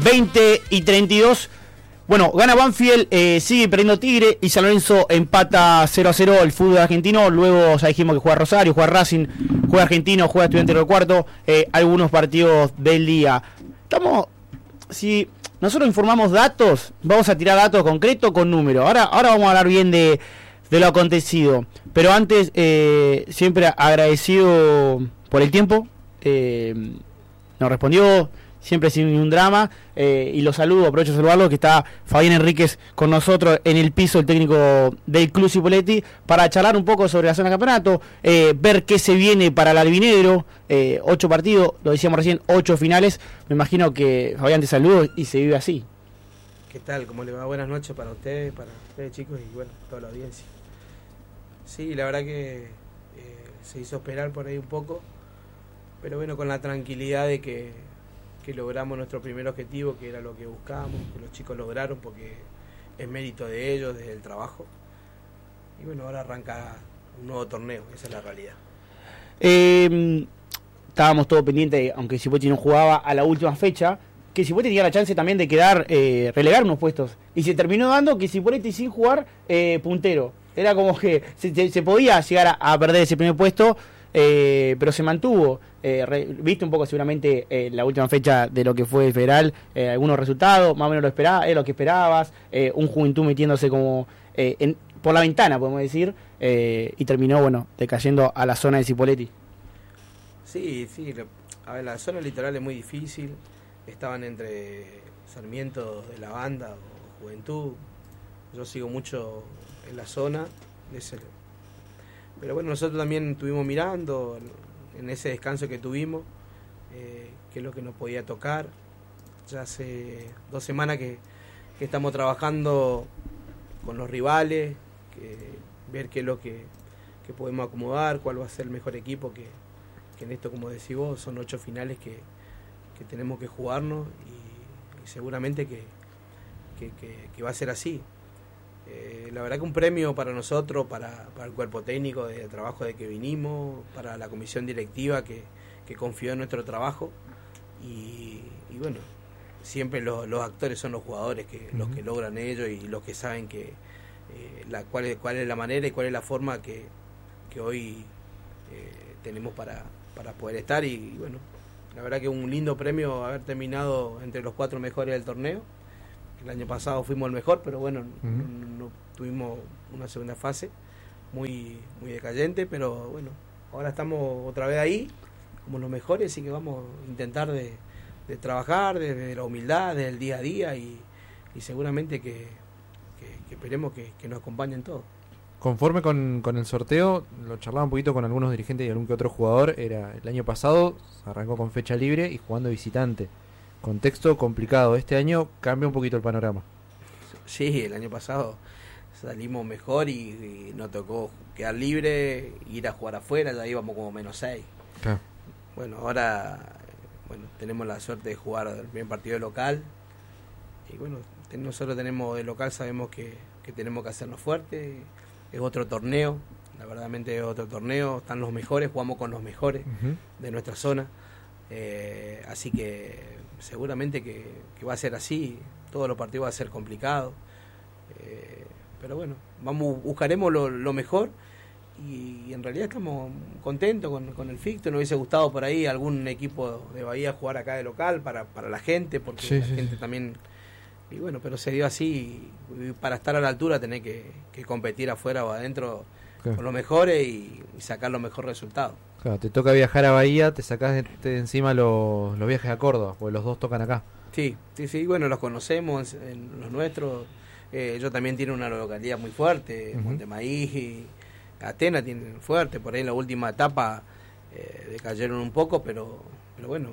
20:32. Bueno, gana Banfield, sigue perdiendo Tigre y San Lorenzo empata 0-0 el fútbol argentino. Luego ya dijimos que juega Rosario, juega Racing, juega Argentino, juega Estudiantes del Cuarto, algunos partidos del día. Si nosotros informamos datos, vamos a tirar datos concretos con números. Ahora vamos a hablar bien de lo acontecido. Pero antes, siempre agradecido por el tiempo. Nos respondió siempre sin ningún drama, y los saludo, aprovecho de saludarlo, que está Fabián Enríquez con nosotros en el piso, el técnico del Club Cipolletti, para charlar un poco sobre la zona de campeonato, ver qué se viene para el albinegro. 8 partidos, lo decíamos recién, 8 finales. Me imagino que Fabián, te saludo y se vive así. ¿Qué tal? ¿Cómo le va? Buenas noches para ustedes chicos, y bueno, toda la audiencia. Sí, la verdad que se hizo esperar por ahí un poco, pero bueno, con la tranquilidad de que logramos nuestro primer objetivo, que era lo que buscábamos, que los chicos lograron, porque es mérito de ellos, desde el trabajo. Y bueno, ahora arranca un nuevo torneo, esa es la realidad. Estábamos todos pendientes, aunque Cipolletti no jugaba a la última fecha, que Cipolletti tenía la chance también de quedar, relegar unos puestos. Y se terminó dando que Cipolletti sin jugar, puntero. Era como que se podía llegar a perder ese primer puesto, pero se mantuvo. Viste un poco seguramente la última fecha de lo que fue el Federal, algunos resultados, más o menos lo que esperabas, un Juventud metiéndose como por la ventana, podemos decir, y terminó, bueno, decayendo a la zona de Cipolletti. Sí, a ver, la zona litoral es muy difícil, estaban entre Sarmiento de la Banda o Juventud, yo sigo mucho en la zona, pero bueno, nosotros también estuvimos mirando en ese descanso que tuvimos, qué es lo que nos podía tocar. Ya hace 2 semanas que estamos trabajando con los rivales, ver qué es lo que podemos acomodar, cuál va a ser el mejor equipo, que en esto, como decís vos, son 8 finales que tenemos que jugarnos, y seguramente que va a ser así. La verdad que un premio para nosotros, para el cuerpo técnico de trabajo de que vinimos, para la comisión directiva que confió en nuestro trabajo, y bueno, siempre los actores son los jugadores, los que logran ello, y los que saben cuál es la manera y cuál es la forma que hoy tenemos para poder estar. Y bueno, la verdad que un lindo premio haber terminado entre los 4 mejores del torneo. El año pasado fuimos el mejor, pero bueno, no tuvimos una segunda fase muy decayente, pero bueno, ahora estamos otra vez ahí como los mejores, así que vamos a intentar de trabajar desde la humildad, desde el día a día, y seguramente que esperemos que nos acompañen todos. Conforme con el sorteo, lo charlaba un poquito con algunos dirigentes y algún que otro jugador, era el año pasado, arrancó con fecha libre y jugando visitante. Contexto complicado, este año cambia un poquito el panorama. Sí, el año pasado salimos mejor y nos tocó quedar libre, ir a jugar afuera, ya íbamos como -6. Claro. Bueno, ahora tenemos la suerte de jugar el primer partido de local, y bueno, nosotros tenemos de local, sabemos que tenemos que hacernos fuertes, es otro torneo, la verdadmente es otro torneo, están los mejores, jugamos con los mejores de nuestra zona, así que seguramente que va a ser así, todos los partidos va a ser complicado, pero bueno, buscaremos lo mejor, y en realidad estamos contentos con el fixture. Nos hubiese gustado por ahí algún equipo de Bahía jugar acá de local para la gente, porque la gente también, y bueno, pero se dio así, y para estar a la altura tenés que competir afuera o adentro con los mejores y sacar los mejores resultados. Claro, te toca viajar a Bahía, te sacás de encima los viajes a Córdoba, porque los dos tocan acá. Sí, bueno, los conocemos, en los nuestros. Ellos también tienen una localidad muy fuerte, Montemaíz y Atenas tienen fuerte, por ahí en la última etapa decayeron un poco, pero bueno,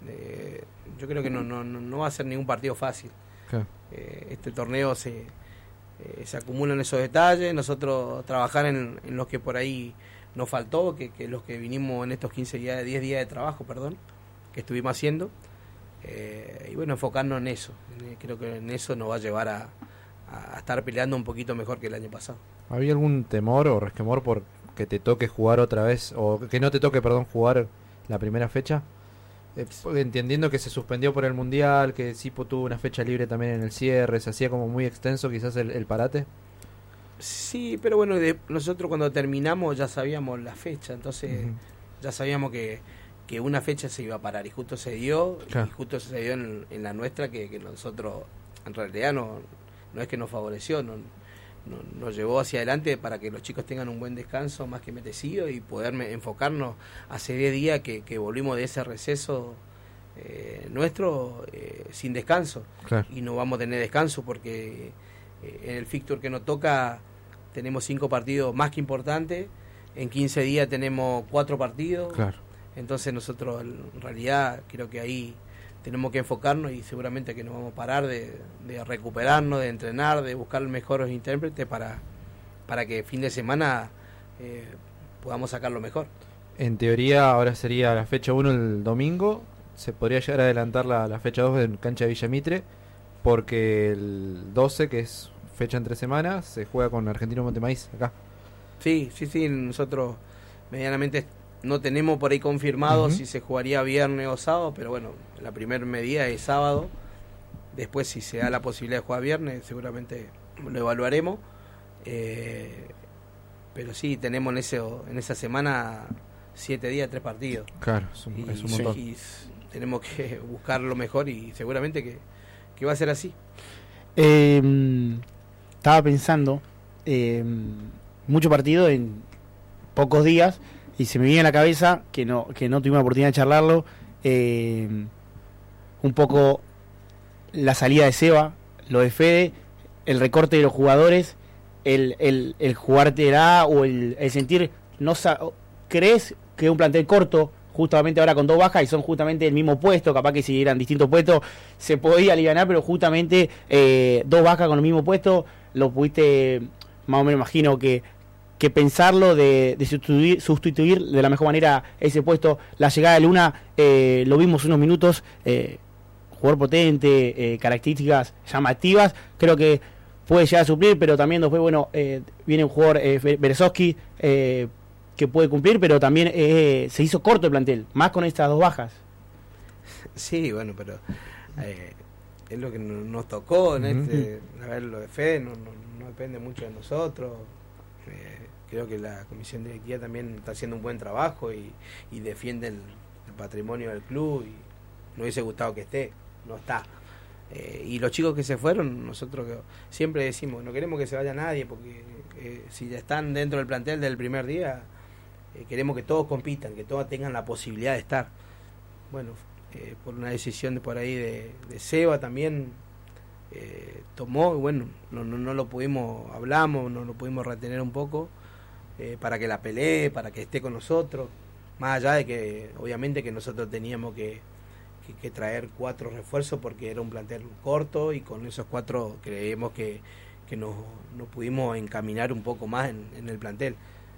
yo creo que no va a ser ningún partido fácil. Claro. Este torneo se acumulan esos detalles, nosotros trabajar en los que por ahí nos faltó, que los que vinimos en estos 10 días de trabajo, que estuvimos haciendo, y bueno, enfocarnos en eso. Creo que en eso nos va a llevar a estar peleando un poquito mejor que el año pasado. ¿Había algún temor o resquemor por que te toque jugar otra vez, o que no te toque, jugar la primera fecha? Entendiendo que se suspendió por el Mundial, que Sipo tuvo una fecha libre también en el cierre, se hacía como muy extenso quizás el parate. Sí, pero bueno, nosotros cuando terminamos ya sabíamos la fecha, entonces ya sabíamos que una fecha se iba a parar y justo se dio, claro. Y justo se dio en la nuestra que nosotros en realidad no es que nos favoreció, nos llevó hacia adelante para que los chicos tengan un buen descanso más que merecido y poder enfocarnos hace 10 días que volvimos de ese receso nuestro sin descanso, claro. Y no vamos a tener descanso porque en el fixture que nos toca tenemos 5 partidos más que importantes, en 15 días tenemos 4 partidos, claro. Entonces nosotros en realidad creo que ahí tenemos que enfocarnos y seguramente que nos vamos a parar de recuperarnos, de entrenar, de buscar mejores intérpretes para que fin de semana podamos sacar lo mejor. En teoría ahora sería la fecha 1 el domingo, se podría llegar a adelantar la fecha 2 en cancha de Villamitre, porque el 12, que es fecha entre semanas, se juega con Argentino Montemaíz acá. Sí, nosotros medianamente no tenemos por ahí confirmado si se jugaría viernes o sábado, pero bueno, la primera medida es sábado. Después, si se da la posibilidad de jugar viernes, seguramente lo evaluaremos. Pero sí, tenemos en esa semana 7 días, 3 partidos. Claro, es un montón. Y tenemos que buscar lo mejor y seguramente que va a ser así. Estaba pensando, mucho partido en pocos días, y se me viene a la cabeza que no tuvimos la oportunidad de charlarlo, un poco la salida de Seba, lo de Fede, el recorte de los jugadores, el jugártela o el sentir, ¿crees que es un plantel corto justamente ahora con 2 bajas y son justamente el mismo puesto? Capaz que si eran distintos puestos se podía alivianar, pero justamente 2 bajas con el mismo puesto, lo pudiste, más o menos imagino que pensarlo de sustituir de la mejor manera ese puesto. La llegada de Luna, lo vimos unos minutos, jugador potente, características llamativas, creo que puede llegar a suplir, pero también después, bueno, viene un jugador, Berezovsky, que puede cumplir, pero también se hizo corto el plantel, más con estas 2 bajas. Sí, bueno, pero es lo que nos tocó, ¿no? A ver, lo de Fede no depende mucho de nosotros. Creo que la comisión directiva también está haciendo un buen trabajo y defiende el patrimonio del club, y nos hubiese gustado que esté, no está. Y los chicos que se fueron, nosotros siempre decimos, no queremos que se vaya nadie, porque si ya están dentro del plantel del primer día, queremos que todos compitan, que todos tengan la posibilidad de estar. Bueno, por una decisión por ahí de Seba también tomó, y bueno, no lo pudimos, hablamos, no lo pudimos retener un poco, para que la pelee, para que esté con nosotros, más allá de que obviamente que nosotros teníamos que traer 4 refuerzos porque era un plantel corto, y con esos 4 creemos que nos pudimos encaminar un poco más en el plantel,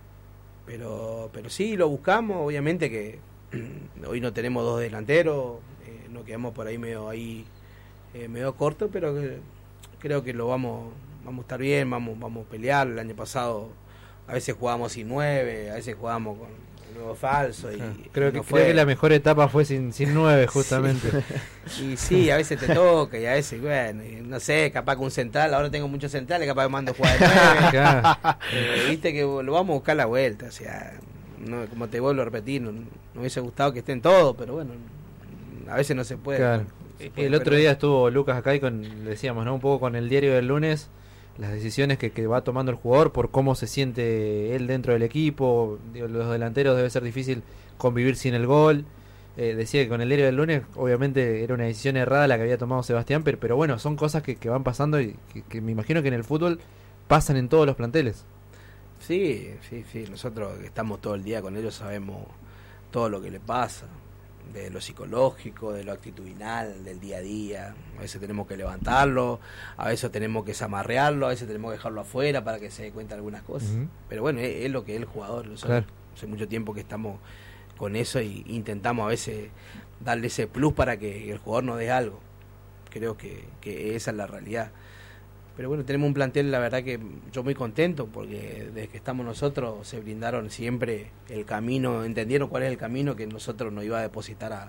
pero sí lo buscamos. Obviamente que hoy no tenemos 2 delanteros, nos quedamos por ahí medio corto, pero creo que lo vamos a estar bien, vamos a pelear. El año pasado a veces jugábamos sin 9, a veces jugábamos con el nuevo falso, y creo que la mejor etapa fue sin 9 justamente. Sí. Y sí, a veces te toca, y a veces, bueno, no sé, capaz que un central, ahora tengo muchos centrales, capaz que mando a jugar de 9. Claro. Viste que lo vamos a buscar la vuelta, o sea, como te vuelvo a repetir, no hubiese gustado que estén todos, pero bueno, a veces no se puede. Claro. El otro día estuvo Lucas acá y le decíamos, ¿no? Un poco con el diario del lunes, las decisiones que va tomando el jugador por cómo se siente él dentro del equipo. Digo, los delanteros debe ser difícil convivir sin el gol. Decía que con el diario del lunes obviamente era una decisión errada la que había tomado Sebastián, pero bueno, son cosas que van pasando y que me imagino que en el fútbol pasan en todos los planteles. Sí, nosotros que estamos todo el día con ellos sabemos todo lo que le pasa, de lo psicológico, de lo actitudinal, del día a día. A veces tenemos que levantarlo, a veces tenemos que zamarrearlo, a veces tenemos que dejarlo afuera para que se dé cuenta de algunas cosas. Pero bueno, es lo que es el jugador. Nosotros hace mucho tiempo que estamos con eso y intentamos a veces darle ese plus para que el jugador nos dé algo. Creo que esa es la realidad. Pero bueno, tenemos un plantel, la verdad que yo muy contento, porque desde que estamos nosotros se brindaron siempre el camino, entendieron cuál es el camino que nosotros nos iba a depositar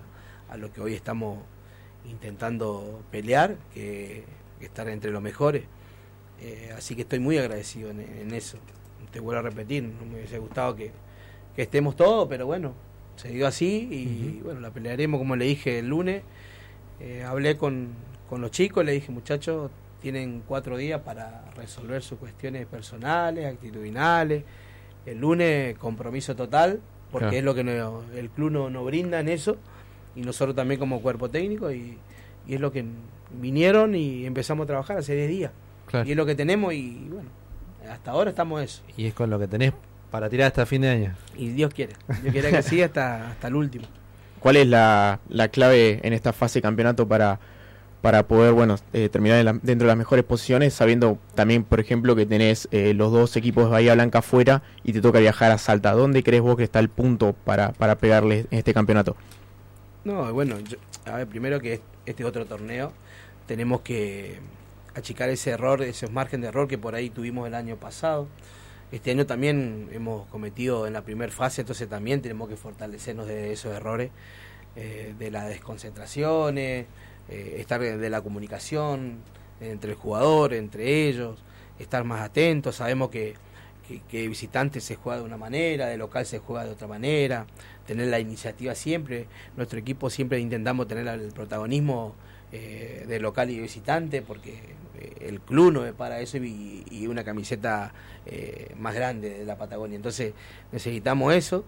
a lo que hoy estamos intentando pelear, que estar entre los mejores. Así que estoy muy agradecido en eso. Te vuelvo a repetir, no me hubiese gustado que estemos todos, pero bueno, se dio así y bueno, la pelearemos, como le dije el lunes. Hablé con los chicos, le dije, muchachos, tienen 4 días para resolver sus cuestiones personales, actitudinales. El lunes compromiso total, porque claro, es lo que el club nos brinda en eso, y nosotros también como cuerpo técnico, y es lo que vinieron y empezamos a trabajar hace 10 días. Claro. Y es lo que tenemos y bueno, hasta ahora estamos eso. Y es con lo que tenés para tirar hasta fin de año. Y Dios quiere que siga hasta el último. ¿Cuál es la clave en esta fase de campeonato para poder terminar dentro de las mejores posiciones, sabiendo también, por ejemplo, que tenés los 2 equipos de Bahía Blanca afuera y te toca viajar a Salta? ¿Dónde crees vos que está el punto para pegarle en este campeonato? No, bueno, a ver, primero que este otro torneo tenemos que achicar ese error, esos margen de error que por ahí tuvimos el año pasado. Este año también hemos cometido en la primera fase, entonces también tenemos que fortalecernos de esos errores, de las desconcentraciones, estar de la comunicación entre el jugador, entre ellos, estar más atentos. Sabemos que visitante se juega de una manera, de local se juega de otra manera, tener la iniciativa siempre. Nuestro equipo siempre intentamos tener el protagonismo de local y visitante, porque el club nos para eso y una camiseta más grande de la Patagonia. Entonces necesitamos eso,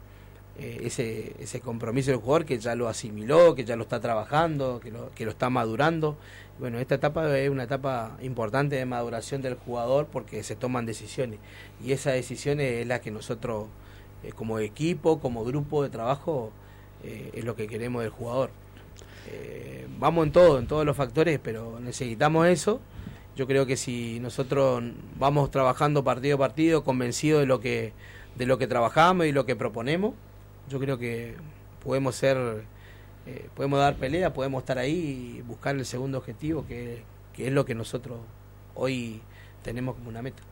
ese compromiso del jugador, que ya lo asimiló, que ya lo está trabajando, que lo está madurando. Bueno, esta etapa es una etapa importante de maduración del jugador, porque se toman decisiones, y esa decisión es la que nosotros como equipo, como grupo de trabajo, es lo que queremos del jugador. Vamos en todos los factores, pero necesitamos eso. Yo creo que si nosotros vamos trabajando partido a partido, convencidos de lo que trabajamos y lo que proponemos, yo creo que podemos dar pelea, podemos estar ahí y buscar el segundo objetivo, que es lo que nosotros hoy tenemos como una meta.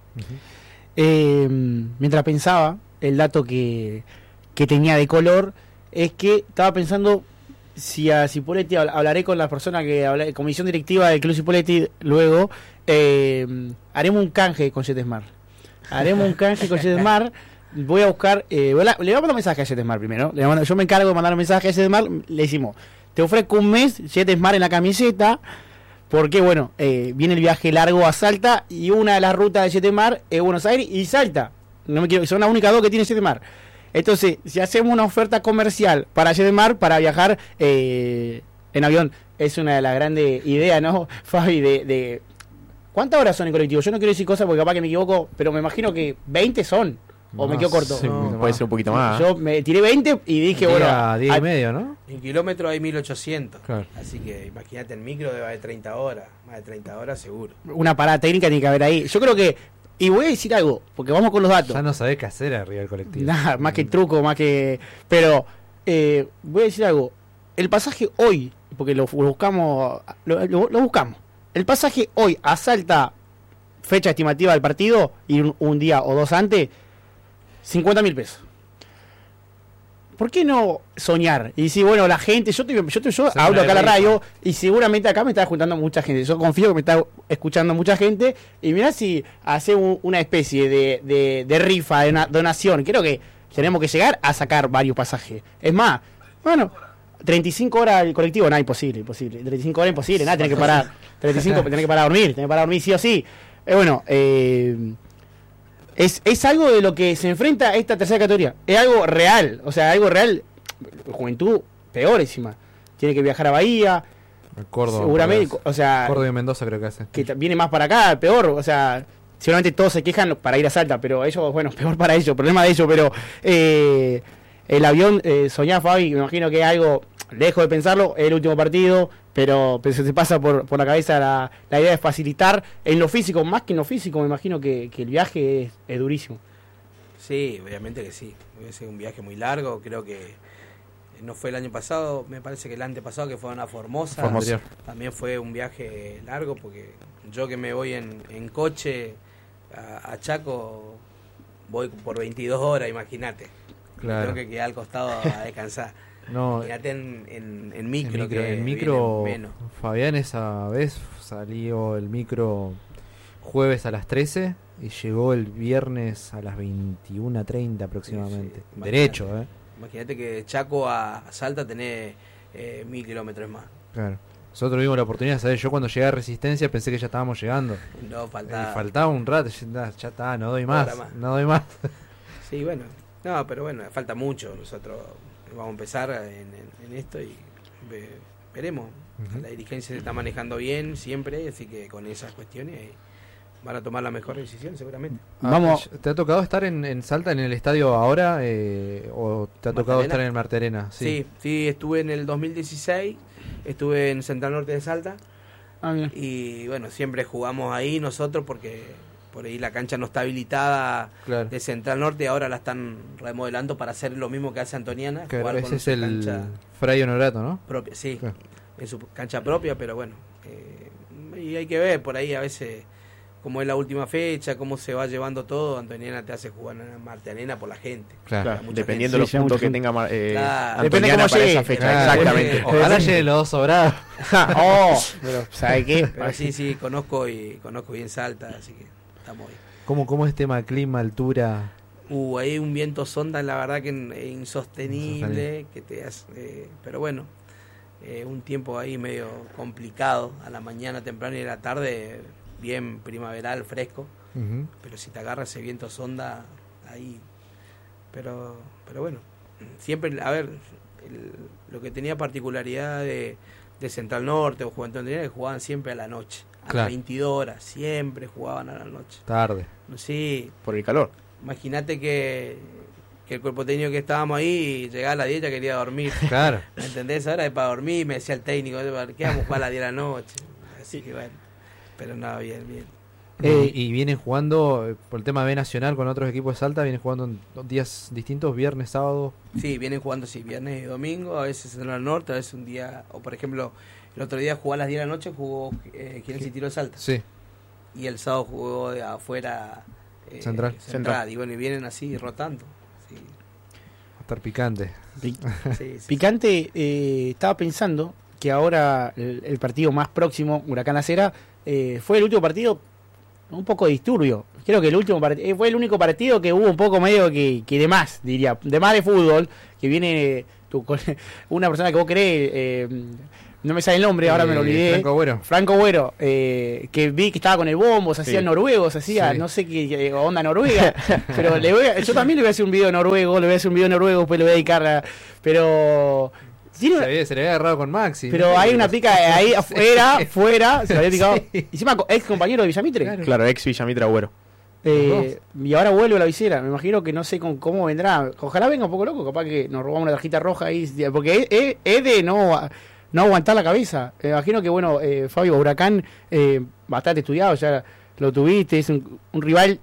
Mientras pensaba, el dato que tenía de color es que estaba pensando si a Cipolletti, hablaré con la persona que habla, comisión directiva del Club Cipolletti, luego haremos un canje con Jetesmar. Voy a buscar, le voy a mandar un mensaje a Jetesmar primero. Yo me encargo de mandar un mensaje a Jetesmar. Le decimos, te ofrezco un mes Jetesmar en la camiseta, porque bueno, viene el viaje largo a Salta, y una de las rutas de Jetesmar es Buenos Aires y Salta. Son las únicas 2 que tiene Jetesmar. Entonces, si hacemos una oferta comercial para Jetesmar, para viajar en avión, es una de las grandes ideas, ¿no, Fabi? De ¿cuántas horas son en colectivo? Yo no quiero decir cosas porque capaz que me equivoco, pero me imagino que 20 son. ¿O me quedo corto? Sí, no, puede ser un poquito más. Yo me tiré 20 y dije, bueno... 10 y medio, ¿no? En kilómetros hay 1800. Claro. Así que imagínate, el micro debe haber 30 horas. Más de 30 horas seguro. Una parada técnica tiene que haber ahí. Yo creo que... Y voy a decir algo, porque vamos con los datos. Ya no sabés qué hacer arriba del colectivo. Nada, más que truco, más que... Pero voy a decir algo. El pasaje hoy, porque lo buscamos, lo buscamos. El pasaje hoy a Salta, fecha estimativa del partido, y un día o 2 antes, 50.000 pesos. ¿Por qué no soñar? Y si, bueno, la gente, yo hablo acá a la radio, y seguramente acá me está juntando mucha gente. Yo confío que me está escuchando mucha gente. Y mirá si hace una especie de rifa, de una donación. Creo que tenemos que llegar a sacar varios pasajes. Es más, bueno, 35 horas el colectivo, nada, imposible. 35 horas imposible, nada, tenés que parar. 35, tenés que parar a dormir, sí o sí. Bueno, es algo de lo que se enfrenta esta tercera categoría. Es algo real, o sea, algo real. Juventud, peorísima. Tiene que viajar a Bahía. Córdoba. Seguramente, o sea... Córdoba y Mendoza creo que hace. Que viene más para acá, peor, o sea... Seguramente todos se quejan para ir a Salta, pero ellos, bueno, peor para ellos, problema de ellos, pero... el avión, soñá, Fabi, me imagino que es algo... Lejos de pensarlo, es el último partido, pero se te pasa por la cabeza la idea de facilitar en lo físico, más que en lo físico, me imagino que el viaje es durísimo. Sí, obviamente que sí. Debe ser un viaje muy largo, creo que no fue el año pasado, me parece que el antepasado, que fue a Formosa. También fue un viaje largo, porque yo que me voy en coche a Chaco, voy por 22 horas, imagínate. Claro. Tengo que quedar al costado a descansar. No, Imagínate en micro. en micro, vienen menos. Fabián esa vez salió el micro jueves a las 13 y llegó el viernes a las 21:30 aproximadamente. Sí, Derecho, Imagínate que de Chaco a Salta tenés 1000 kilómetros más. Claro. Nosotros tuvimos la oportunidad, ¿sabes? Yo cuando llegué a Resistencia pensé que ya estábamos llegando. No, Faltaba un rato, ya está, no doy más. No doy más. Sí, bueno. No, pero bueno, falta mucho. Nosotros vamos a empezar en esto y veremos. Uh-huh. La dirigencia se está manejando bien siempre, así que con esas cuestiones van a tomar la mejor decisión seguramente. Vamos. ¿Te ha tocado estar en Salta en el estadio ahora o te ha tocado estar en el Marte Arena? Sí, estuve en el 2016, estuve en Central Norte de Salta y bueno, siempre jugamos ahí nosotros porque por ahí la cancha no está habilitada de Central Norte, ahora la están remodelando para hacer lo mismo que hace Antoniana. Claro, ese es el Fray Honorato, ¿no? Propia, sí, claro. En su cancha propia, pero bueno, y hay que ver por ahí a veces cómo es la última fecha, cómo se va llevando todo. Antoniana te hace jugar en Marte Arena por la gente. Claro, dependiendo de los puntos que tenga Antoniana para esa fecha. Claro, exactamente. Ojalá llegue los dos sobrados. Pero ¿sabe qué? Pero sí, conozco bien Salta, así que estamos bien. ¿Cómo es tema clima, altura? Hay un viento sonda, la verdad que insostenible, que te hace, pero bueno, un tiempo ahí medio complicado, a la mañana temprano y a la tarde bien primaveral, fresco, pero si te agarra ese viento sonda ahí, pero bueno, siempre, a ver, lo que tenía particularidad de Central Norte o Juventud Andina, que jugaban siempre a la noche, a las 22 horas, siempre jugaban a la noche. Tarde. Sí. Por el calor. Imagínate que el cuerpo técnico que estábamos ahí, llegaba a las 10 ya quería dormir. Claro. ¿Me entendés? Ahora es para dormir, me decía el técnico, ¿qué vamos a jugar a las 10 de la noche? Así que bueno, pero nada, bien. Y vienen jugando, por el tema B Nacional con otros equipos de Salta, vienen jugando en días distintos, viernes, sábado. Sí, vienen jugando, viernes y domingo, a veces en el norte, a veces un día, o por ejemplo, el otro día jugó a las 10 de la noche, jugó Giles y Tiro de Salta. Sí. Y el sábado jugó de afuera Central. Y bueno, y vienen así rotando. Sí. Va a estar picante. Picante, estaba pensando que ahora el partido más próximo, Huracán La Cera, fue el último partido un poco disturbio. Creo que el último fue el único partido que hubo un poco medio que de más, diría, de más de fútbol, que viene una persona que vos querés, no me sale el nombre, ahora me lo olvidé. Franco Agüero, que vi que estaba con el bombo, se hacía noruego, no sé qué onda noruega, pero yo también le voy a hacer un video noruego, después le voy a dedicar pero... Se le había agarrado con Maxi. Pero hay una pica ahí fuera, se lo había picado. Encima, ex compañero de Villamitre. Claro, ex Villamitre Agüero. Y ahora vuelve a la visera. Me imagino que no sé cómo vendrá. Ojalá venga un poco loco, capaz que nos robamos una tarjeta roja ahí. Porque es de no aguantar la cabeza. Me imagino que, bueno, Fabio, Huracán, bastante estudiado, ya lo tuviste. Es un rival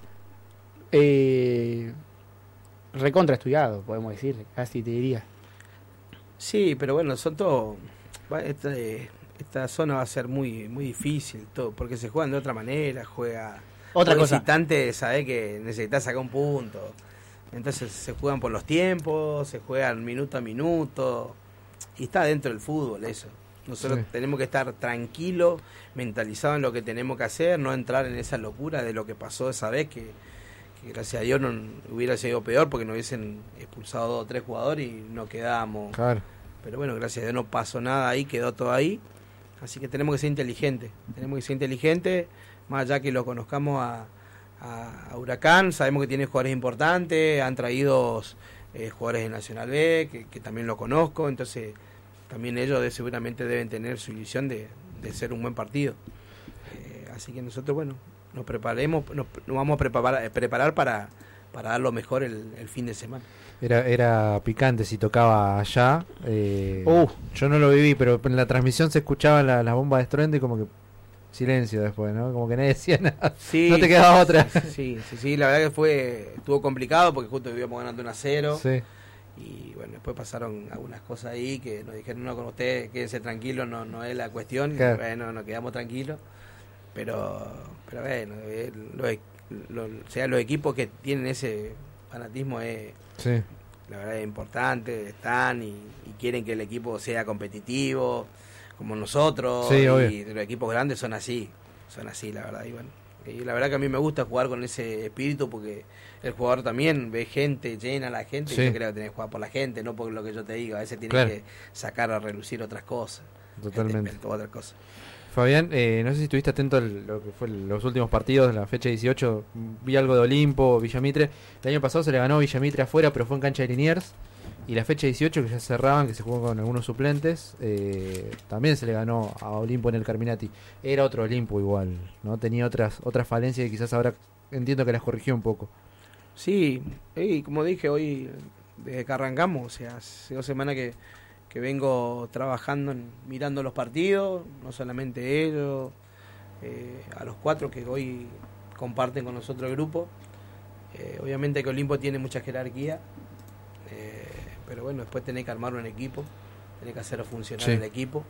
recontra estudiado, podemos decir, casi te diría. Sí, pero bueno, son todos... Esta zona va a ser muy muy difícil, todo porque se juegan de otra manera, otra cosa. Visitante, sabe que necesitas sacar un punto. Entonces se juegan por los tiempos, se juegan minuto a minuto, y está dentro del fútbol eso. Nosotros tenemos que estar tranquilos, mentalizados en lo que tenemos que hacer, no entrar en esa locura de lo que pasó esa vez, que gracias a Dios no hubiera sido peor porque nos hubiesen expulsado 2 o 3 jugadores y no quedábamos. Claro. Pero bueno, gracias a Dios no pasó nada ahí, quedó todo ahí. Así que tenemos que ser inteligentes. Más allá que lo conozcamos a Huracán, sabemos que tiene jugadores importantes, han traído jugadores de Nacional B, que también lo conozco, entonces también ellos seguramente deben tener su ilusión de ser un buen partido. Así que nosotros, bueno, nos vamos a preparar para dar lo mejor el fin de semana. Era picante si tocaba allá. Yo no lo viví, pero en la transmisión se escuchaban las bombas de estruendo y como que silencio después, ¿no? Como que nadie decía nada. Sí, no te quedaba otra. Sí, la verdad que estuvo complicado porque justo vivíamos ganando 1-0. Sí. Y bueno, después pasaron algunas cosas ahí que nos dijeron, no, con ustedes quédense tranquilos, no es la cuestión. Claro. Bueno, nos quedamos tranquilos. Pero bueno, los equipos que tienen ese fanatismo la verdad es importante, están y quieren que el equipo sea competitivo, como nosotros, Sí, obvio. y los equipos grandes son así, la verdad, y bueno. Y la verdad que a mí me gusta jugar con ese espíritu porque el jugador también ve gente, llena a la gente, Sí. y yo creo que tenés que jugar por la gente, no por lo que yo te digo, a veces tienes Claro. que sacar a relucir otras cosas. Totalmente. Otras cosas. Fabián, no sé si estuviste atento a lo que fue los últimos partidos de la fecha 18. Vi algo de Olimpo, Villamitre. El año pasado se le ganó Villamitre afuera, pero fue en cancha de Liniers. Y la fecha 18, que ya cerraban, que se jugó con algunos suplentes, también se le ganó a Olimpo en el Carminati. Era otro Olimpo igual, ¿no? Tenía otras falencias que quizás ahora entiendo que las corrigió un poco. Sí, y como dije hoy, desde que arrancamos, o sea, hace 2 semanas que vengo trabajando, mirando los partidos, no solamente ellos, a los 4 que hoy comparten con nosotros el grupo. Obviamente que Olimpo tiene mucha jerarquía, pero bueno, después tenés que armar un equipo, tenés que hacerlo funcionar Sí. el equipo.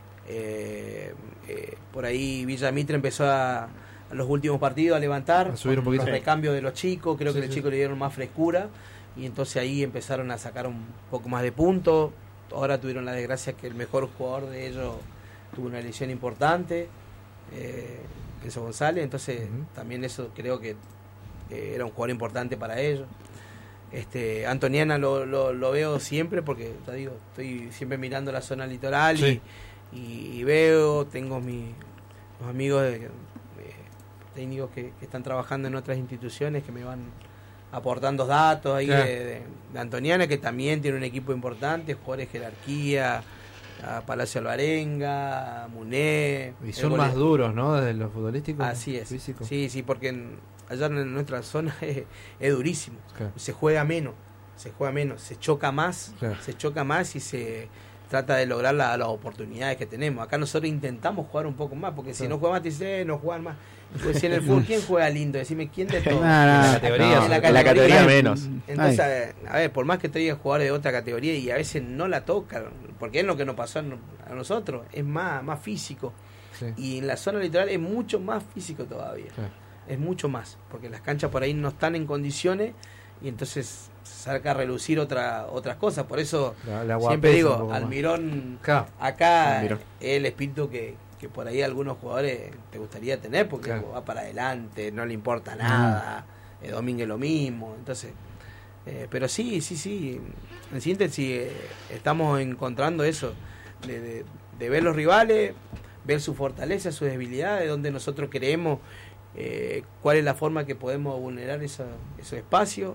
Por ahí Villamitre empezó a los últimos partidos a levantar, A subir un con poquito. los recambios de los chicos, creo Sí, que los sí. chicos le dieron más frescura y entonces ahí empezaron a sacar un poco más de puntos. Ahora tuvieron la desgracia que el mejor jugador de ellos tuvo una lesión importante, Enzo González, entonces Ujú. también eso creo que era un jugador importante para ellos. Antoniana lo veo siempre porque te digo, estoy siempre mirando la zona litoral Sí. y veo, tengo los amigos técnicos que están trabajando en otras instituciones que me van aportando datos ahí Claro. de Antoniana, que también tiene un equipo importante, jugadores de jerarquía, a Palacio Alvarenga, a Muné. Y son más duros, ¿no? Desde lo futbolístico. Así es. Físico. Sí, porque allá en nuestra zona es durísimo. Claro. Se juega menos, se choca más, Claro. y se trata de lograr las oportunidades que tenemos. Acá nosotros intentamos jugar un poco más, porque si Claro. no juega más, te dice, no juegan más. Pues si en el fútbol, ¿quién juega lindo? Decime, ¿quién de todos? No, no, la categoría, En la en la categoría menos. Entonces, a ver, por más que traigan jugadores de otra categoría y a veces no la tocan, porque es lo que nos pasó a nosotros, es más físico. Sí. Y en la zona litoral es mucho más físico todavía. Claro. Es mucho más, porque las canchas por ahí no están en condiciones y entonces saca a relucir otras cosas. Por eso La siempre guapesa un digo, poco más. Almirón, Claro. acá Almirón. es el espíritu que por ahí algunos jugadores te gustaría tener, porque Claro. va para adelante, no le importa nada, Domínguez lo mismo. Entonces, pero sí, en síntesis estamos encontrando eso, de ver los rivales, ver sus fortalezas, sus debilidades, donde nosotros creemos, cuál es la forma que podemos vulnerar esos espacios,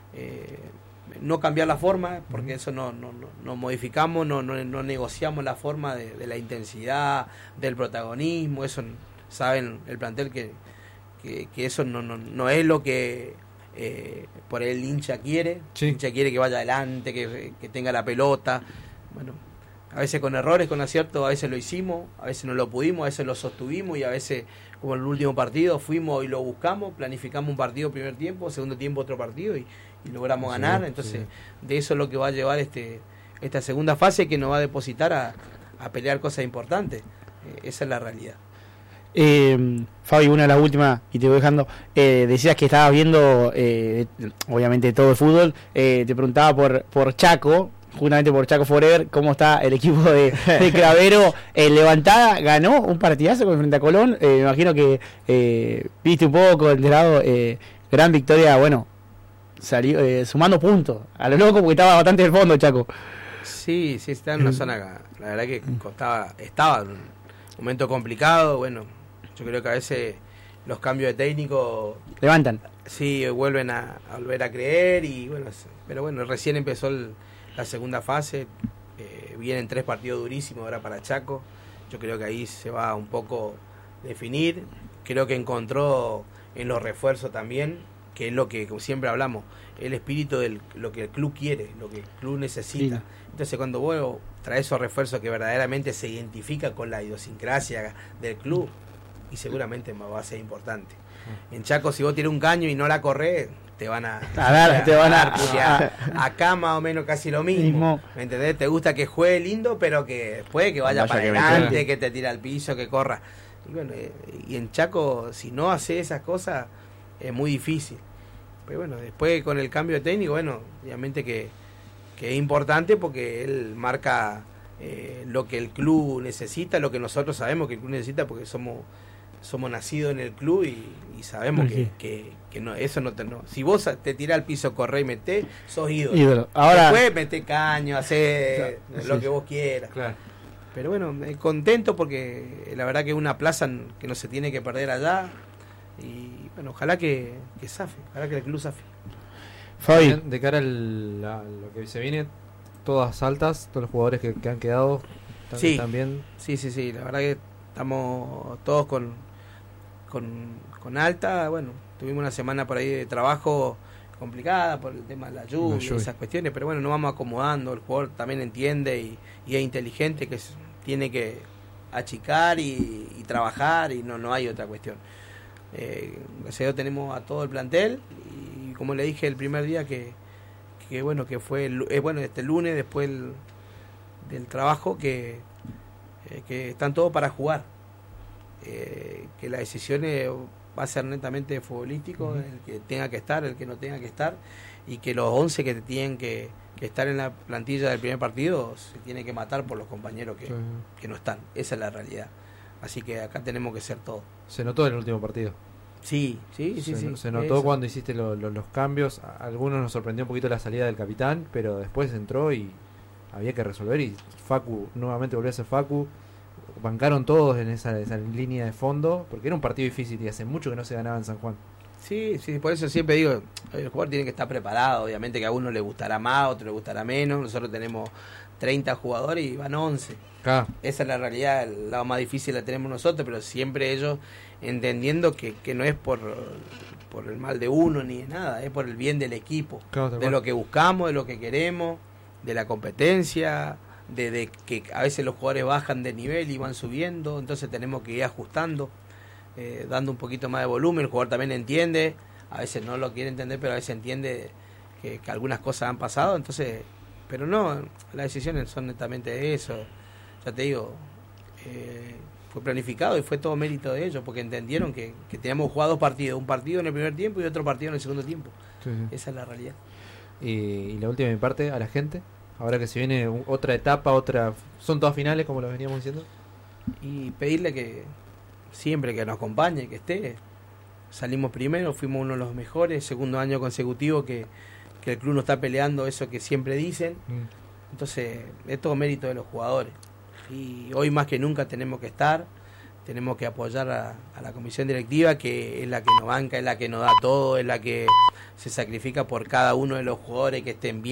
no cambiar la forma, porque eso no modificamos, no negociamos la forma de la intensidad, del protagonismo, eso saben el plantel que eso no es lo que por el hincha quiere. Sí. El hincha quiere que vaya adelante, que tenga la pelota. Bueno, a veces con errores, con aciertos, a veces lo hicimos, a veces no lo pudimos, a veces lo sostuvimos y a veces, como en el último partido, fuimos y lo buscamos, planificamos un partido primer tiempo, segundo tiempo otro partido y logramos Sí, ganar. Entonces, sí. de eso es lo que va a llevar esta segunda fase, que nos va a depositar a pelear cosas importantes. Esa es la realidad. Fabi, una de las últimas y te voy dejando. Decías que estabas viendo obviamente todo el fútbol. Te preguntaba por Chaco, justamente por Chaco Forever, cómo está el equipo de Cravero. Levantada ganó un partidazo con frente a Colón. Me imagino que viste un poco enterado. Gran victoria, bueno, salió sumando puntos a lo loco, porque estaba bastante del fondo Chaco. Sí, está en una zona, la verdad que estaba en un momento complicado. Bueno, yo creo que a veces los cambios de técnico Levantan. sí vuelven a volver a creer y bueno, pero bueno, recién empezó la segunda fase, vienen 3 partidos durísimos ahora para Chaco. Yo creo que ahí se va un poco definir. Creo que encontró en los refuerzos también, que es lo que como siempre hablamos, el espíritu de lo que el club quiere, lo que el club necesita. Sí. Entonces cuando vos traes esos refuerzos que verdaderamente se identifica con la idiosincrasia del club, y seguramente va a ser importante. En Chaco, si vos tirás un caño y no la corres, te van a dar putear. Acá más o menos casi lo mismo. ¿Me entendés? Te gusta que juegue lindo, pero que después que vaya para que adelante, meta. que te tire al piso, que corra. Y bueno, y en Chaco, si no hace esas cosas, es muy difícil. Pero bueno, después con el cambio de técnico, bueno, obviamente que es importante porque él marca lo que el club necesita, lo que nosotros sabemos que el club necesita, porque somos nacidos en el club y sabemos que no, eso no. Si vos te tirás al piso, corre y metés, sos ídolo. Ahora, después metés caño, hacer lo que vos quieras. Claro. Pero bueno, contento porque la verdad que es una plaza que no se tiene que perder allá. Y bueno, ojalá que zafe, ojalá que el club zafe. Fabi, De cara a lo que se viene, todas altas, todos los jugadores que han quedado Sí. también. Sí, la verdad que estamos todos con alta. Bueno, tuvimos una semana por ahí de trabajo complicada por el tema de la lluvia y esas cuestiones, pero bueno, nos vamos acomodando. El jugador también entiende y es inteligente, que tiene que achicar y trabajar, y no hay otra cuestión. Gracias a Dios tenemos a todo el plantel, y como le dije el primer día que bueno, que fue este lunes después del trabajo, que están todos para jugar, que la decisión va a ser netamente futbolístico, el que tenga que estar, el que no tenga que estar, y que los 11 que tienen que estar en la plantilla del primer partido se tienen que matar por los compañeros que no están. Esa es la realidad. Así que acá tenemos que ser todos. Se notó en el último partido. Sí. Se notó eso. cuando hiciste los cambios. A algunos nos sorprendió un poquito la salida del capitán, pero después entró y había que resolver, y Facu nuevamente volvió a ser Facu. Bancaron todos en esa línea de fondo, porque era un partido difícil y hace mucho que no se ganaba en San Juan. Sí, por eso siempre digo, el jugador tiene que estar preparado. Obviamente que a uno le gustará más, a otro le gustará menos. Nosotros tenemos 30 jugadores y van 11. Esa es la realidad. El lado más difícil la tenemos nosotros, pero siempre ellos entendiendo que no es por el mal de uno ni de nada, es por el bien del equipo, de lo que buscamos, de lo que queremos, de la competencia, de que a veces los jugadores bajan de nivel y van subiendo, entonces tenemos que ir ajustando, dando un poquito más de volumen. El jugador también entiende, a veces no lo quiere entender, pero a veces entiende que algunas cosas han pasado, entonces, pero no, las decisiones son netamente de eso. Ya te digo, fue planificado y fue todo mérito de ellos, porque entendieron que teníamos jugado 2 partidos, un partido en el primer tiempo y otro partido en el segundo tiempo. Sí. Esa es la realidad. Y la última de mi parte, a la gente, ahora que se viene otra etapa, son todas finales como lo veníamos diciendo, y pedirle que siempre que nos acompañe, que esté. Salimos primero, fuimos uno de los mejores, segundo año consecutivo que el club no está peleando eso que siempre dicen. Entonces es todo mérito de los jugadores, y hoy más que nunca tenemos que estar, tenemos que apoyar a la comisión directiva, que es la que nos banca, es la que nos da todo, es la que se sacrifica por cada uno de los jugadores que estén bien.